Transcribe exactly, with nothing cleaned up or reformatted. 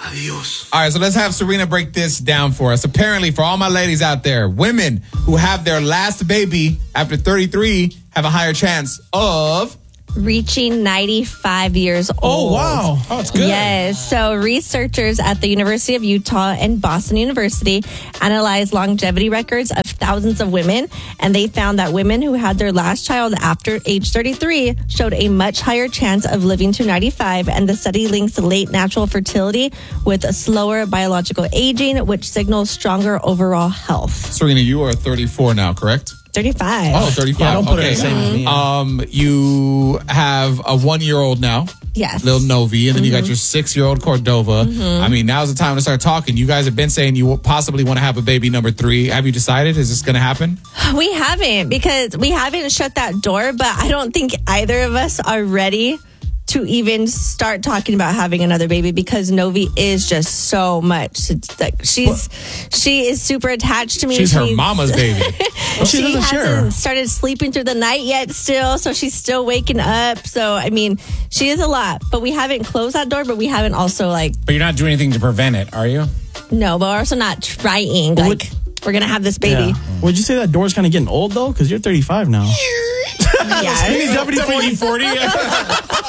Adios. All right, so let's have Serena break this down for us. Apparently, for all my ladies out there, women who have their last baby after thirty-three have a higher chance of reaching ninety-five years old. Oh, wow. Oh, that's good. Yes. So researchers at the University of Utah and Boston University analyzed longevity records of thousands of women, and they found that women who had their last child after age thirty-three showed a much higher chance of living to ninety-five, and the study links late natural fertility with a slower biological aging, which signals stronger overall health. Serena, you are thirty-four now, correct? thirty-five. Oh, thirty-five. Yeah, don't put okay. it the same as me. Um, you have a one-year-old now. Yes. Little Novi, and then mm-hmm. you got your six-year-old Cordova. Mm-hmm. I mean, now's the time to start talking. You guys have been saying you possibly want to have a baby number three. Have you decided? Is this going to happen? We haven't, because we haven't shut that door, but I don't think either of us are ready to even start talking about having another baby, because Novi is just so much. It's like she's what? she is super attached to me. She's, she's her mama's baby. Well, she, she hasn't share. started sleeping through the night yet still, so she's still waking up. So, I mean, she is a lot, but we haven't closed that door, but we haven't also like... But you're not doing anything to prevent it, are you? No, but we're also not trying. Like, would, we're going to have this baby. Yeah. Would you say that door's kind of getting old, though? Because you're thirty-five now. Yeah. W D forty.